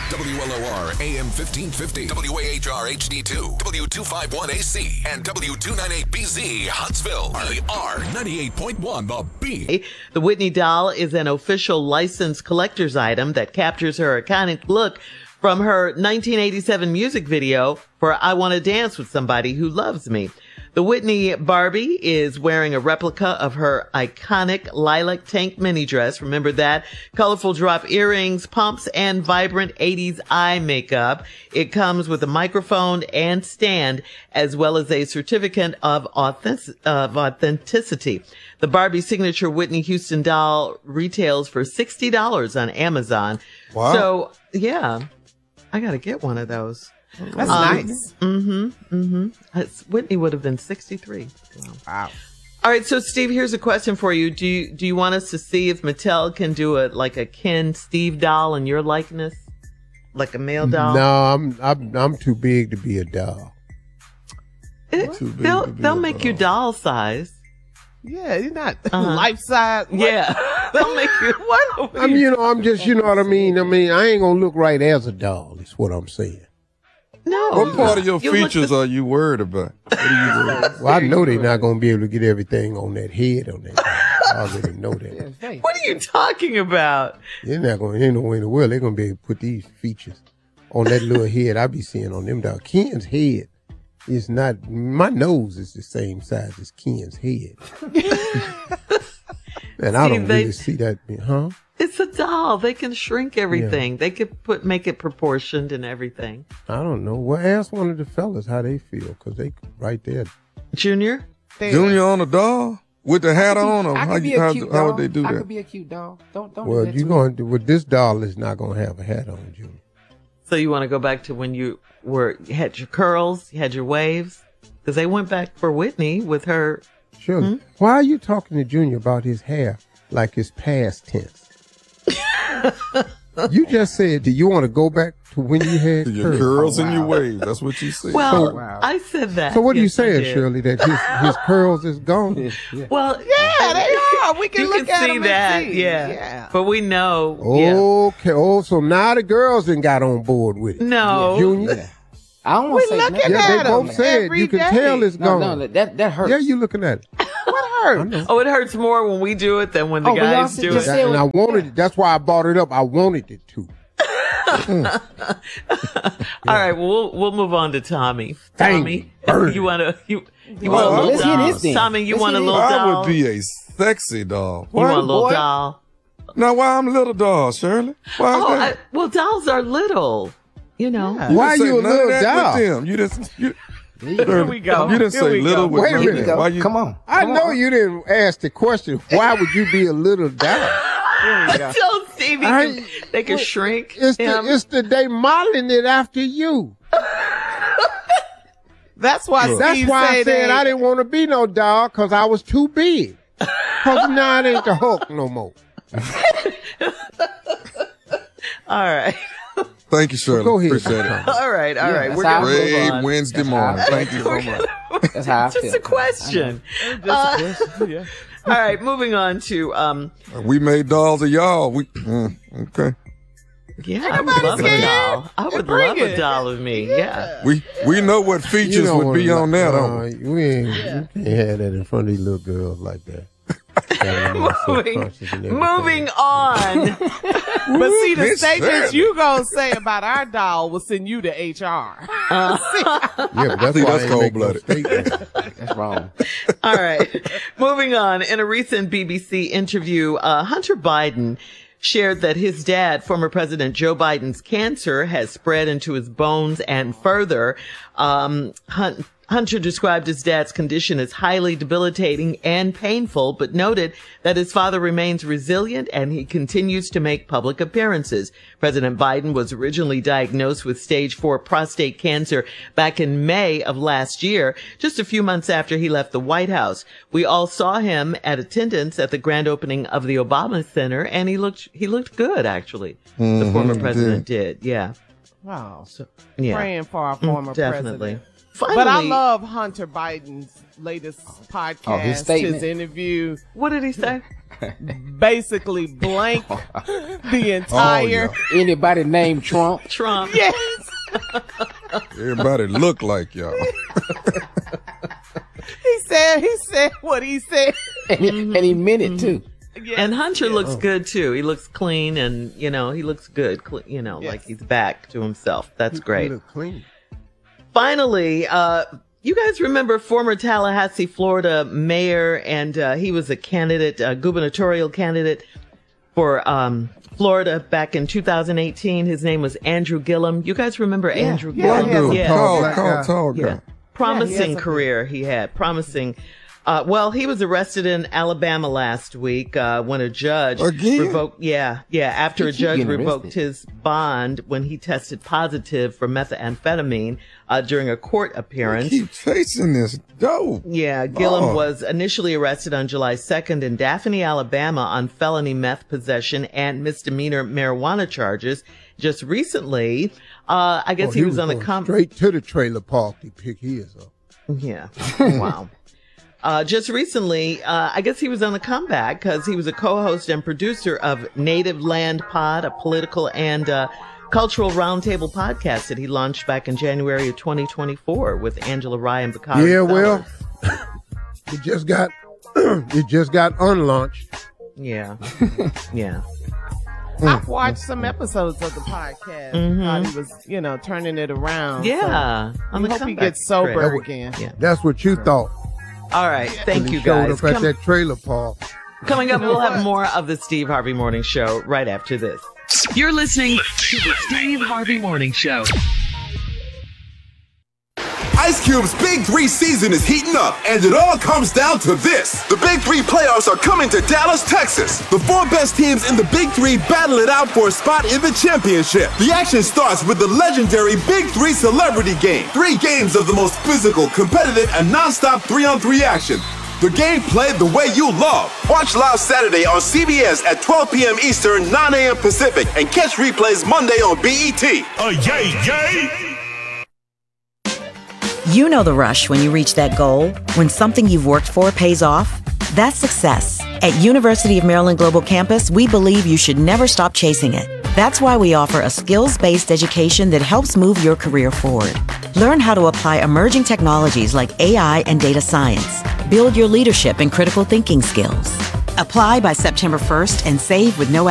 WLOR AM 1550, WAHR HD2, W251AC, and W298BZ Huntsville. R 98.1 The Beat. The Whitney doll is an official licensed collector's item that captures her iconic look from her 1987 music video for I Want to Dance with Somebody Who Loves Me. The Whitney Barbie is wearing a replica of her iconic lilac tank mini dress. Remember that? Colorful drop earrings, pumps, and vibrant 80s eye makeup. It comes with a microphone and stand, as well as a certificate of authenticity. The Barbie signature Whitney Houston doll retails for $60 on Amazon. Wow. So, yeah, I got to get one of those. That's nice. Whitney would have been 63. Wow. All right, so Steve, here's a question for you. Do you want us to see if Mattel can do a Ken Steve doll in your likeness, like a male doll? No, I'm too big to be a doll. They'll make you doll size. Yeah, you're not life size. Yeah, they'll make you what? I'm just, you know what I mean. I ain't gonna look right as a doll. Is what I'm saying. No. What part of your features are you worried about? What are you worried about? Well, I know they're not gonna be able to get everything on that head on that doll. I already know that. What are you talking about? They're not gonna, ain't no way in the world they're gonna be able to put these features on that little head I be seeing on them dolls. Ken's head is not, my nose is the same size as Ken's head. And I don't really see that, huh? It's a doll. They can shrink everything. Yeah. They could make it proportioned and everything. I don't know. Well, ask one of the fellas how they feel, because they right there. Junior? Junior on a doll? With the hat on? Or how would they do that? I could be a cute doll. Don't well, do that you're going to, with this doll is not going to have a hat on, Junior. So you want to go back to when you had your curls, you had your waves? Because they went back for Whitney with her. Sure. Why are you talking to Junior about his hair like it's past tense? You just said, do you want to go back to when you had your curls and your waves? That's what you said. Well, I said that. So what are you saying, Shirley? That his curls is gone? Yeah. Well, yeah, they are. We can you look can at see them that. and see. Yeah. But we know. Okay. Oh, so now the girls done got on board with it. No. Junior. Yeah. I don't want to say nothing. Yeah, they both said you can tell it's gone. No, that hurts. Yeah, you looking at it. What hurts? Oh, it hurts more when we do it than when the guys do it. And I wanted it. That's why I brought it up. I wanted it to. All right, well, we'll move on to Tommy. Tommy, you want a little doll? Tommy, you want a little doll? I would be a sexy doll. You want a little doll? Now, why I'm a little doll, Shirley? Why is that? Well, dolls are little. You know. Yeah. Why are you a little doll? Here we go. You didn't say little. Wait a minute. Why you? Come on. I know you didn't ask the question. Why would you be a little doll? Tell Stevie they can shrink him. It's they modeling it after you. That's why I said I didn't want to be no doll because I was too big. Because now it ain't the Hulk no more. All right. Thank you, Shirley. Go ahead. Appreciate it. All right. We're going to move on. Wednesday morning. Thank you so much. That's how I feel. Just a question. Yeah. All right, moving on to we made dolls of y'all. Okay. Yeah, I would love a doll. I would love a doll of me. Yeah. We know what features would be on that. You can't have that in front of these little girls like that. Moving on. But see, the statements you gonna say about our doll will send you to HR. Yeah, but that's cold-blooded. That's wrong. All right. Moving on. In a recent BBC interview, Hunter Biden shared that his dad, former President Joe Biden's cancer has spread into his bones and further. Hunter described his dad's condition as highly debilitating and painful, but noted that his father remains resilient and he continues to make public appearances. President Biden was originally diagnosed with stage 4 prostate cancer back in May of last year, just a few months after he left the White House. We all saw him at attendance at the grand opening of the Obama Center, and he looked good, actually. The former president did. Yeah. Wow. So, yeah. Praying for our former definitely. president. Finally, but I love Hunter Biden's latest podcast, his interview. What did he say? basically blank the entire. Anybody named Trump? Trump. Yes. Everybody look like y'all. He said what he said. And he meant it too. Yes. And Hunter looks good too. He looks clean and, he looks good, like he's back to himself. That's great. He look clean. Finally, you guys remember former Tallahassee, Florida mayor, and he was a candidate, a gubernatorial candidate for Florida back in 2018. His name was Andrew Gillum. You guys remember Andrew Gillum? Tall guy. Yeah. Promising career he had. Promising. He was arrested in Alabama last week when a judge revoked. After a judge revoked his bond when he tested positive for methamphetamine during a court appearance. Keep chasing this dope. Yeah, Gillum was initially arrested on July 2nd in Daphne, Alabama, on felony meth possession and misdemeanor marijuana charges. Just recently, I guess he was on the straight to the trailer park to pick his up. Yeah. Wow. Just recently, I guess he was on the comeback because he was a co-host and producer of Native Land Pod, a political and cultural roundtable podcast that he launched back in January of 2024 with Angela Rye and Bakari. Yeah, well, it just got unlaunched. Yeah. Yeah. I've watched some episodes of the podcast. Thought he was, turning it around. Yeah. So I hope he gets sober again. Yeah. That's what you thought. All right. Thank you, showed guys. up at that trailer park. Coming up, we'll have more of the Steve Harvey Morning Show right after this. You're listening to the Steve Harvey Morning Show. Ice Cube's Big 3 season is heating up, and it all comes down to this. The Big 3 playoffs are coming to Dallas, Texas. The 4 best teams in the Big 3 battle it out for a spot in the championship. The action starts with the legendary Big 3 Celebrity Game. 3 games of the most physical, competitive, and non-stop 3-on-3 action. The game played the way you love. Watch live Saturday on CBS at 12 p.m. Eastern, 9 a.m. Pacific, and catch replays Monday on BET. Yay! You know the rush when you reach that goal, when something you've worked for pays off. That's success. At University of Maryland Global Campus, we believe you should never stop chasing it. That's why we offer a skills-based education that helps move your career forward. Learn how to apply emerging technologies like AI and data science. Build your leadership and critical thinking skills. Apply by September 1st and save with no